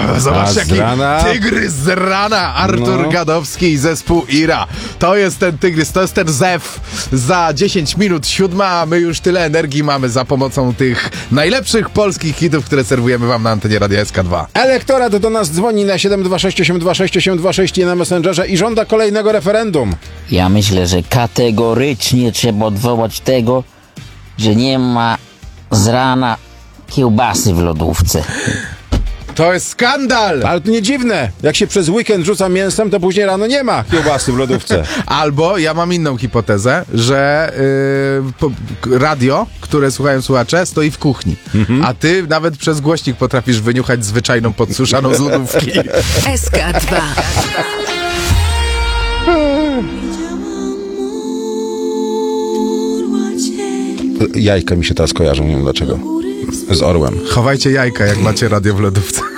Zobaczcie, jaki tygrys z rana. Artur Gadowski i zespół Ira. To jest ten tygrys, to jest ten zew. Za 10 minut 7, a my już tyle energii mamy za pomocą tych najlepszych polskich hitów, które serwujemy wam na antenie Radia SK2. Elektorat do nas dzwoni na 726826826 i na Messengerze i żąda kolejnego referendum. Ja myślę, że kategorycznie trzeba odwołać tego, że nie ma z rana kiełbasy w lodówce. To jest skandal! Ale to nie dziwne. Jak się przez weekend rzuca mięsem, to później rano nie ma kiełbasy w lodówce. Albo ja mam inną hipotezę, że radio, które słuchają słuchacze, stoi w kuchni. A ty nawet przez głośnik potrafisz wyniuchać zwyczajną podsuszaną z lodówki. SK2. Jajka mi się teraz kojarzą, nie wiem dlaczego. Z orłem. Chowajcie jajka, jak macie radio w lodówce.